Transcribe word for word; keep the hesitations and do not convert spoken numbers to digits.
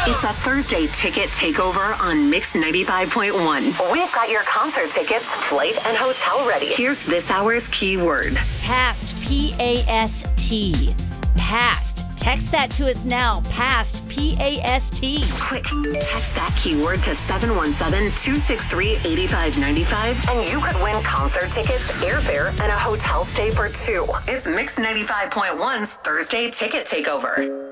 It's a Thursday ticket takeover on Mix ninety-five point one. We've got your concert tickets, flight, and hotel ready. Here's this hour's keyword. Past, P A S T. Past. Text that to us now. Past, P A S T. Quick, text that keyword to seven one seven, two six three, eight five nine five and you could win concert tickets, airfare, and a hotel stay for two. It's Mix ninety-five point one's Thursday ticket takeover.